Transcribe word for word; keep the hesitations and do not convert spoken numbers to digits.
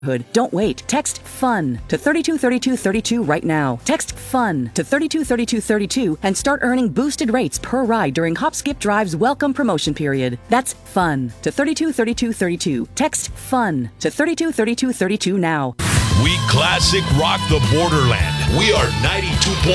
Don't wait. Text FUN to thirty-two thirty-two thirty-two right now. Text FUN to thirty-two thirty-two thirty-two and start earning boosted rates per ride during Hop Skip Drive's welcome promotion period. That's FUN to thirty-two thirty-two thirty-two. Text FUN to thirty-two thirty-two thirty-two now. We classic rock the borderland. We are ninety-two point